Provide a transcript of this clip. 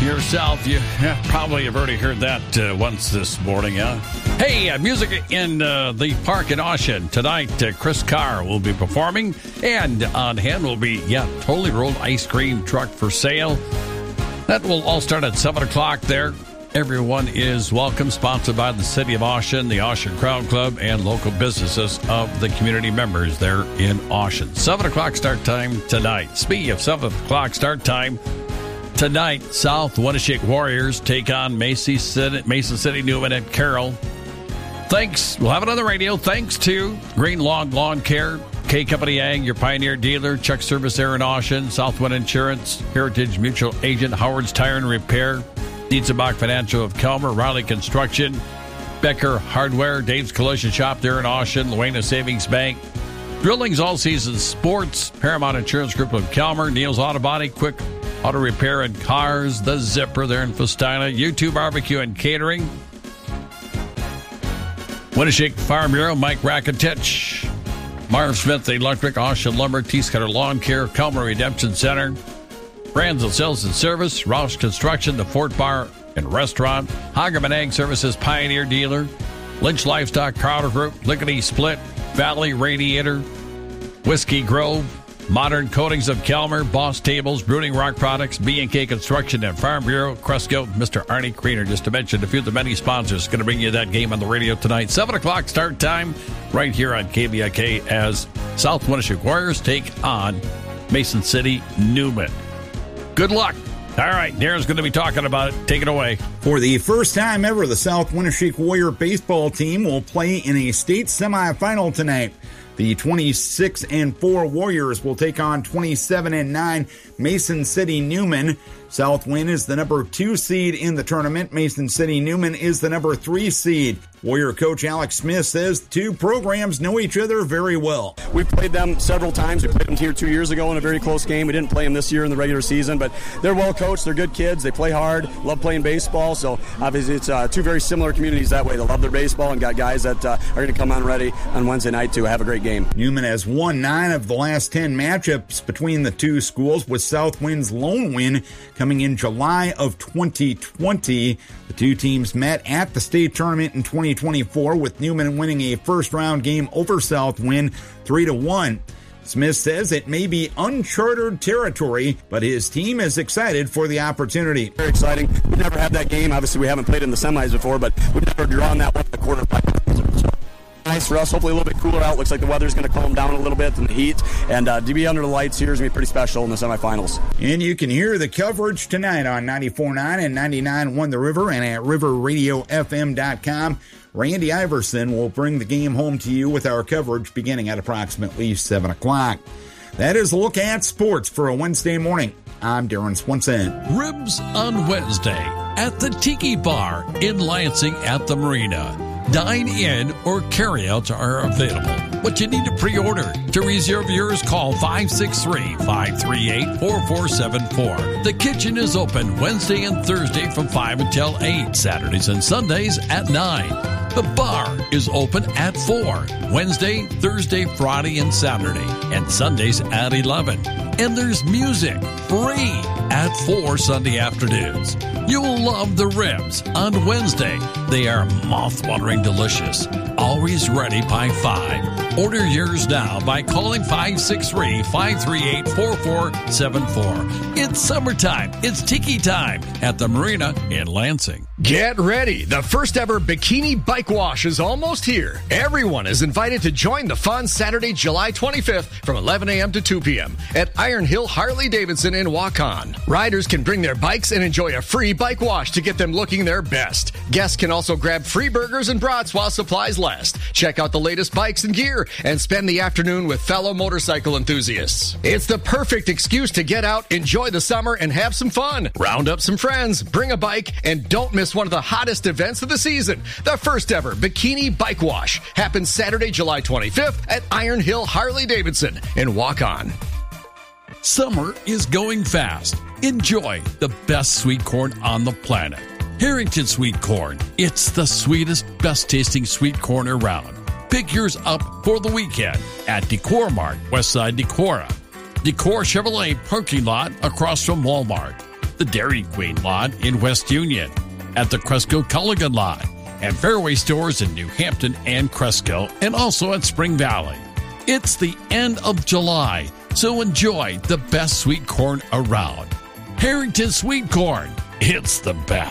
yourself. You probably have already heard that once this morning, huh? Hey, music in the park in Ocean. Tonight, Chris Carr will be performing, and on hand will be, totally rolled ice cream truck for sale. That will all start at 7 o'clock there. Everyone is welcome, sponsored by the City of Ocean, the Ocean Crowd Club, and local businesses of the community members there in Ocean. 7 o'clock start time tonight. Speaking of 7 o'clock start time, tonight, South Winneshiek Warriors take on Mason City Newman at Carroll. Thanks. We'll have it on the radio. Thanks to Green Lawn Care, K Company Ag, your Pioneer dealer, Chuck Service there in Ocean, Southwind Insurance, Heritage Mutual Agent, Howard's Tire and Repair, Dietzebach Financial of Kelmer, Riley Construction, Becker Hardware, Dave's Collision Shop there in Ocean, Luena Savings Bank, Drillings All Seasons Sports, Paramount Insurance Group of Kelmer, Neil's Auto Body, Quick Auto Repair and Cars, The Zipper there in Festina, U2 Barbecue and Catering, Winneshiek Farm Bureau, Mike Rakitich, Marv Smith Electric, Ocean Lumber, Teescutter Lawn Care, Kelmer Redemption Center, Brands of Sales and Service, Roush Construction, the Fort Bar and Restaurant, Hagerman Ag Services Pioneer Dealer, Lynch Livestock Crowder Group, Lickety Split, Valley Radiator, Whiskey Grove, Modern Coatings of Kelmer, Boss Tables, Brooding Rock Products, B&K Construction and Farm Bureau, Cresco, Mr. Arnie Kriener, just to mention a few of the many sponsors going to bring you that game on the radio tonight. 7 o'clock start time right here on KBIK as South Winneshiek Warriors take on Mason City Newman. Good luck. All right, Darren's going to be talking about it. Take it away. For the first time ever, the South Winneshiek Warrior baseball team will play in a state semifinal tonight. The 26-4 Warriors will take on 27-9 Mason City Newman. Southwind is the number 2 seed in the tournament. Mason City Newman is the number 3 seed. Warrior coach Alex Smith says the two programs know each other very well. We've played them several times. We played them here 2 years ago in a very close game. We didn't play them this year in the regular season, but they're well coached. They're good kids. They play hard, love playing baseball. So obviously it's two very similar communities that way. They love their baseball and got guys that are going to come on ready on Wednesday night to have a great game. Newman has won 9 of the last 10 matchups between the two schools, with Southwind's lone win coming in July of 2020. The two teams met at the state tournament in 2024, with Newman winning a first-round game over Southwind 3-1. Smith says it may be uncharted territory, but his team is excited for the opportunity. Very exciting. We've never had that game. Obviously, we haven't played in the semis before, but we've never drawn that one in the quarterfinals. So nice for us. Hopefully a little bit cooler out. Looks like the weather's going to calm down a little bit in the heat. And to be under the lights here is going to be pretty special in the semifinals. And you can hear the coverage tonight on 94.9 and 99.1 The River and at riverradiofm.com. Randy Iverson will bring the game home to you with our coverage beginning at approximately 7 o'clock. That is a look at sports for a Wednesday morning. I'm Darren Swenson. Ribs on Wednesday at the Tiki Bar in Lansing at the Marina. Dine-in or carryouts are available, but you need to pre-order. To reserve yours, call 563-538-4474. The kitchen is open Wednesday and Thursday from 5 until 8, Saturdays and Sundays at 9. The bar is open at 4, Wednesday, Thursday, Friday, and Saturday, and Sundays at 11. And there's music, free, at 4 Sunday afternoons. You'll love the ribs on Wednesday. They are mouth-watering delicious. Always ready by 5. Order yours now by calling 563-538-4474. It's summertime. It's tiki time at the Marina in Lansing. Get ready. The first ever Bikini Bike Wash is almost here. Everyone is invited to join the fun Saturday, July 25th from 11 a.m. to 2 p.m. at Iron Hill Harley Davidson in Waukon. Riders can bring their bikes and enjoy a free bike wash to get them looking their best. Guests can also grab free burgers and brats while supplies last. Check out the latest bikes and gear and spend the afternoon with fellow motorcycle enthusiasts. It's the perfect excuse to get out, enjoy the summer, and have some fun. Round up some friends, bring a bike, and don't miss one of the hottest events of the season. The first ever Bikini Bike Wash happens Saturday, July 25th at Iron Hill Harley Davidson in Waukon. Summer is going fast. Enjoy the best sweet corn on the planet. Harrington Sweet Corn. It's the sweetest, best tasting sweet corn around. Pick yours up for the weekend at Decor Mart, Westside Decorah. Decor Chevrolet parking lot across from Walmart. the Dairy Queen lot in West Union, at the Cresco Culligan lot, and Fairway stores in New Hampton and Cresco, and also at Spring Valley. It's the end of July, so enjoy the best sweet corn around. Harrington Sweet Corn, it's the best.